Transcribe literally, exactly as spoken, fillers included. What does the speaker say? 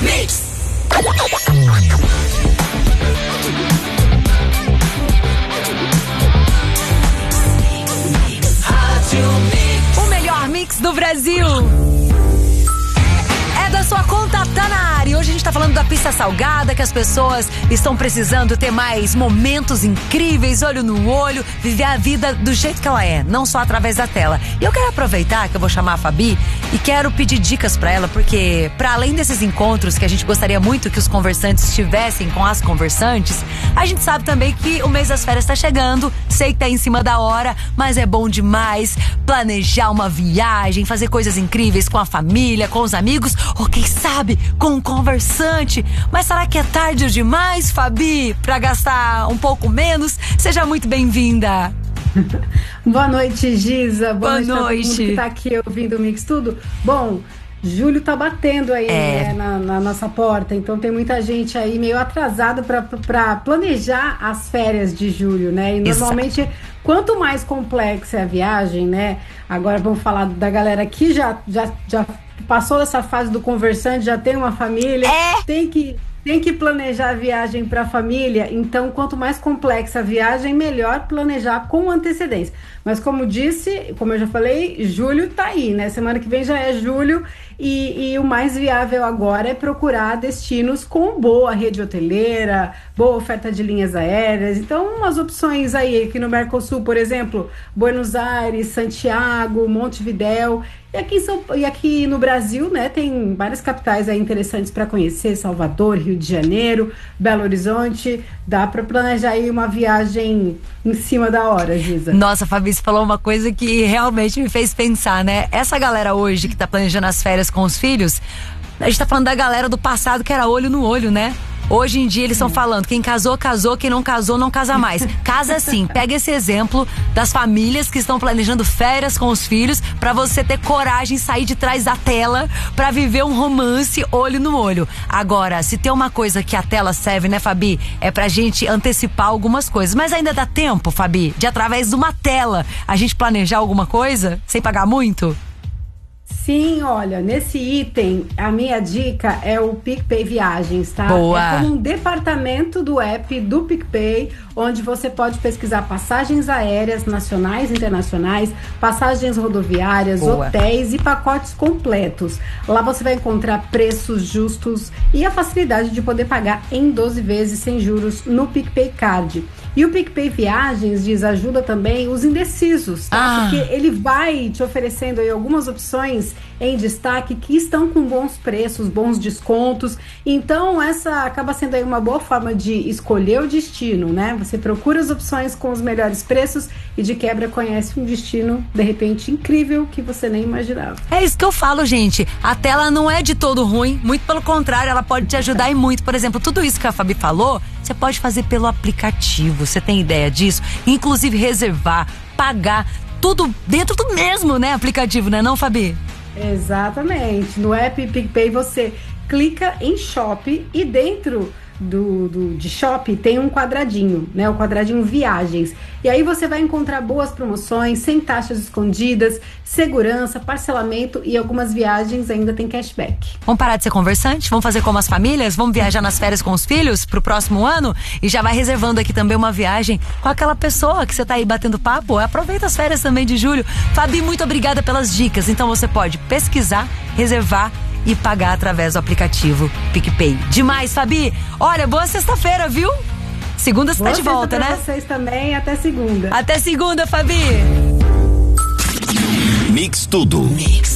Mix. O melhor mix do Brasil. É da sua conta, tá na área. E hoje a gente tá falando da pista salgada, que as pessoas estão precisando ter mais momentos incríveis, olho no olho, viver a vida do jeito que ela é, não só através da tela. E eu quero aproveitar que eu vou chamar a Fabi e quero pedir dicas pra ela, porque pra além desses encontros que a gente gostaria muito que os conversantes tivessem com as conversantes, a gente sabe também que o mês das férias tá chegando, sei que tá em cima da hora, mas é bom demais planejar uma viagem, fazer coisas incríveis com a família, com os amigos, ou quem sabe com um conversante. Mas será que é tarde demais, Fabi, pra gastar um pouco menos? Seja muito bem-vinda. Boa noite, Giza. Boa Boa, noite, noite. Todo mundo que tá aqui ouvindo o Mix Tudo. Bom, julho tá batendo aí, É. né, na, na nossa porta, então tem muita gente aí meio atrasada pra, pra planejar as férias de julho, né? E normalmente, Exato. Quanto mais complexa é a viagem, né? Agora vamos falar da galera que já, já, já passou dessa fase do conversante, já tem uma família, É. tem que... Tem que planejar a viagem para a família, então quanto mais complexa a viagem, melhor planejar com antecedência. Mas como disse, como eu já falei, julho tá aí, né? Semana que vem já é julho e, e o mais viável agora é procurar destinos com boa rede hoteleira, boa oferta de linhas aéreas. Então, umas opções aí, aqui no Mercosul, por exemplo, Buenos Aires, Santiago, Montevidéu. E aqui, em São, e aqui no Brasil, né, tem várias capitais aí interessantes para conhecer, Salvador, Rio de Janeiro, Belo Horizonte. Dá para planejar aí uma viagem em cima da hora, Giza. Nossa, Fabi, você falou uma coisa que realmente me fez pensar, né? Essa galera hoje que tá planejando as férias com os filhos, a gente tá falando da galera do passado que era olho no olho, né? Hoje em dia eles estão falando, quem casou, casou, quem não casou, não casa mais. Casa sim, pega esse exemplo das famílias que estão planejando férias com os filhos pra você ter coragem de sair de trás da tela pra viver um romance olho no olho. Agora, se tem uma coisa que a tela serve, né, Fabi? É pra gente antecipar algumas coisas. Mas ainda dá tempo, Fabi, de através de uma tela a gente planejar alguma coisa sem pagar muito? Sim, olha, nesse item, a minha dica é o PicPay Viagens, tá? Boa. É como um departamento do app do PicPay, onde você pode pesquisar passagens aéreas nacionais e internacionais, passagens rodoviárias, Boa. hotéis e pacotes completos. Lá você vai encontrar preços justos e a facilidade de poder pagar em doze vezes sem juros no PicPay Card. E o PicPay Viagens diz, ajuda também os indecisos, tá? Ah. Porque ele vai te oferecendo aí algumas opções em destaque que estão com bons preços, bons descontos. Então essa acaba sendo aí uma boa forma de escolher o destino, né? Você procura as opções com os melhores preços e de quebra conhece um destino, de repente, incrível que você nem imaginava. É isso que eu falo, gente. A tela não é de todo ruim, muito pelo contrário, ela pode te ajudar e muito. Por exemplo, tudo isso que a Fabi falou, você pode fazer pelo aplicativo. Você tem ideia disso? Inclusive reservar, pagar, tudo dentro do mesmo, né, aplicativo, né, não, Fabi? Exatamente. No app PicPay você clica em Shop e dentro do, do, de Shop tem um quadradinho, né? O quadradinho Viagens. E aí você vai encontrar boas promoções, sem taxas escondidas, segurança, parcelamento e algumas viagens ainda tem cashback. Vamos parar de ser conversante? Vamos fazer como as famílias? Vamos viajar nas férias com os filhos pro próximo ano? E já vai reservando aqui também uma viagem com aquela pessoa que você tá aí batendo papo. Aproveita as férias também de julho. Fabi, muito obrigada pelas dicas. Então você pode pesquisar, reservar e pagar através do aplicativo PicPay. Demais, Fabi! Olha, boa sexta-feira, viu? Segunda você tá de volta, né? Vocês também, até segunda. Até segunda, Fabi! Mix Tudo. Mix.